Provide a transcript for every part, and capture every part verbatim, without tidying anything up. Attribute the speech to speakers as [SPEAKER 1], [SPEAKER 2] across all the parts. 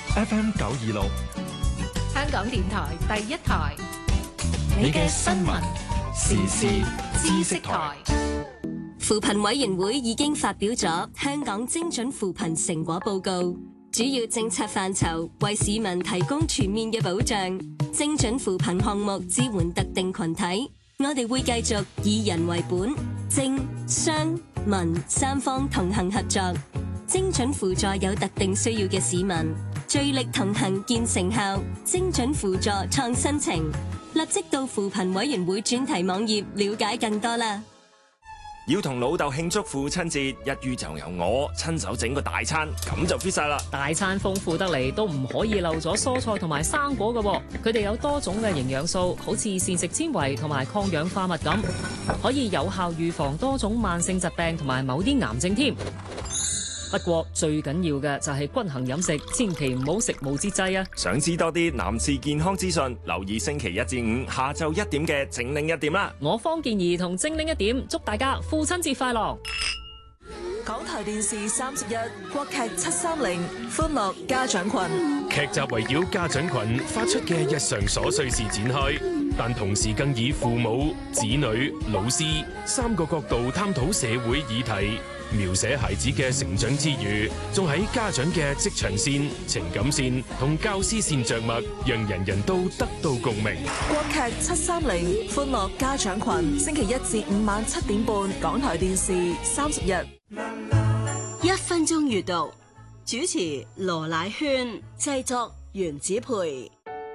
[SPEAKER 1] F M 九二六，
[SPEAKER 2] 香港電台第一台，
[SPEAKER 1] 你嘅新聞時事知識台。
[SPEAKER 3] 扶貧委員會已經發表咗香港精準扶貧成果報告，主要政策範疇為市民提供全面嘅保障。精準扶貧項目支援特定群體，我哋會繼續以人為本，政商民三方同行合作，精準輔助有特定需要嘅市民，聚力同行見成效。精準輔助創新程，立即到扶貧委員會專題網頁了解更多啦。
[SPEAKER 4] 要同老豆慶祝父親節，一於就由我親手整個大餐，咁就 fit 晒啦。
[SPEAKER 5] 大餐豐富得嚟，都唔可以漏咗蔬菜同埋生果㗎，佢哋有多種嘅營養素，好似膳食纖維同埋抗氧化物咁，可以有效預防多種慢性疾病同埋某啲癌症添。不過最緊要嘅就係均衡飲食，千祈唔好食無節制啊！
[SPEAKER 4] 想知多啲男士健康資訊，留意星期一至五下晝一點嘅精靈一點啦。
[SPEAKER 5] 我方健兒同精靈一點，祝大家父親節快樂！
[SPEAKER 6] 港台電視三十一國劇七三零歡樂家長群，
[SPEAKER 7] 劇集圍繞家長群發出嘅日常瑣碎事展開，但同時更以父母、子女、老師三個角度探討社會議題，描寫孩子嘅成長之餘，仲喺家長嘅職場線、情感線同教師線着墨，讓人人都得到共鳴。
[SPEAKER 6] 國劇七三零歡樂家長群，星期一至五晚七點半，港台電視三十一。
[SPEAKER 3] 一分鐘閱讀，主持羅乃萱，製作袁子培。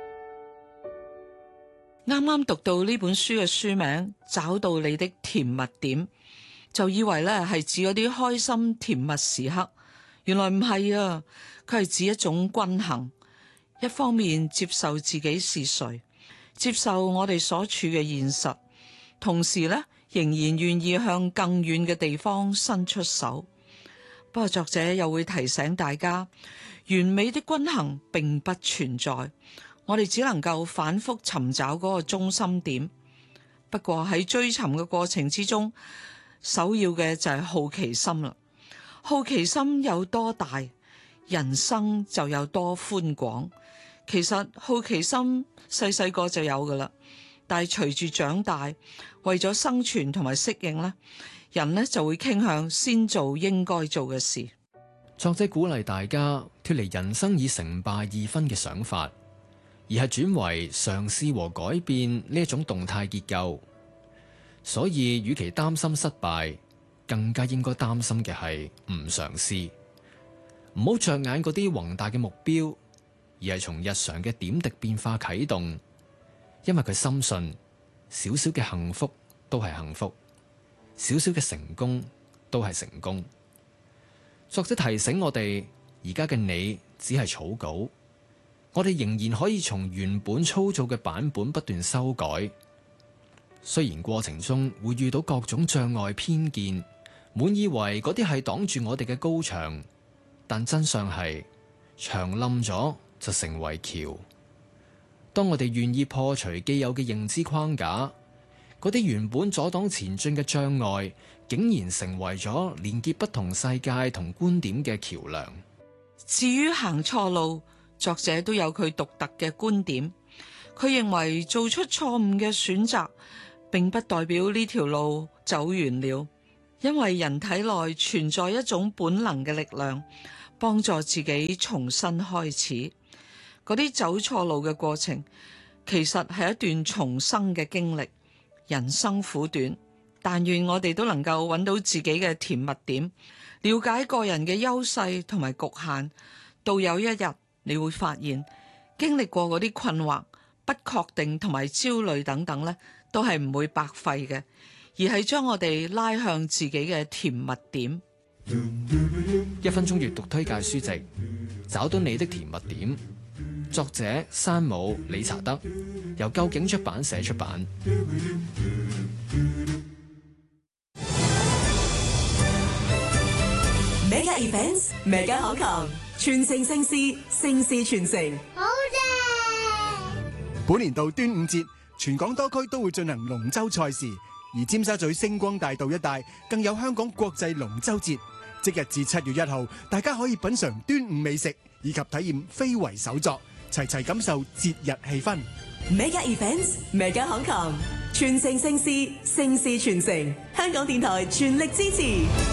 [SPEAKER 8] 啱啱讀到呢本書嘅書名，找到你的甜蜜點，就以為咧係指嗰啲開心甜蜜時刻，原來唔係啊，佢係指一種均衡，一方面接受自己是誰，接受我哋所處嘅現實，同時咧仍然願意向更遠嘅地方伸出手。不過作者又會提醒大家，完美的均衡並不存在，我哋只能夠反覆尋找嗰個中心點。不過喺追尋嘅過程之中，首要嘅就係好奇心啦。好奇心有多大，人生就有多寬廣。其實好奇心細細個就有噶啦，但係隨住長大，為咗生存同埋適應咧，人呢就會傾向先做應該做嘅事。
[SPEAKER 9] 作者鼓勵大家脫離人生以成敗二分嘅想法，而係轉為嘗試和改變呢一種動態結構。所以，與其擔心失敗，更加應該擔心嘅係唔嘗試。唔好着眼嗰啲宏大嘅目標，而係從日常嘅點滴變化啟動。因為佢深信，少少嘅幸福都係幸福，少少嘅成功都係成功。作者提醒我哋，而家嘅你只係草稿，我哋仍然可以從原本粗糙嘅版本不斷修改。雖然過程中會遇到各種障礙偏見，滿以為嗰啲係擋住我哋嘅高牆，但真相係牆冧咗就成為橋。當我哋願意破除既有嘅認知框架，嗰啲原本阻擋前進嘅障礙，竟然成為咗連結不同世界同觀點嘅橋樑。
[SPEAKER 8] 至於行錯路，作者都有佢獨特嘅觀點。佢認為做出錯誤嘅選擇，並不代表呢條路走完了，因為人體內存在一種本能嘅力量，幫助自己重新開始。嗰啲走錯路嘅過程，其實係一段重生嘅經歷。人生苦短，但願我哋都能夠揾到自己嘅甜蜜點，了解個人嘅優勢同埋局限。到有一日，你會發現，經歷過嗰啲困惑、不確定同埋焦慮等等咧，都係唔會白費嘅，而係將我哋拉向自己嘅甜蜜點。
[SPEAKER 9] 一分鐘閱讀推介書籍，找到你的甜蜜點。作者山姆理查德，由究竟出版社出版。
[SPEAKER 6] Mega Events Mega 可求，全城盛事，盛事全城。
[SPEAKER 10] 好正！
[SPEAKER 11] 本年度端午節，全港多區都會進行龍舟賽事，而尖沙咀星光大道一帶更有香港國際龍舟節。即日至七月一號，大家可以品嘗端午美食， 以及體驗非遺手作，齊齊感受節日氣氛。
[SPEAKER 6] Mega Events Mega Hong Kong，傳承盛事，盛事傳承，香港電台全力支持。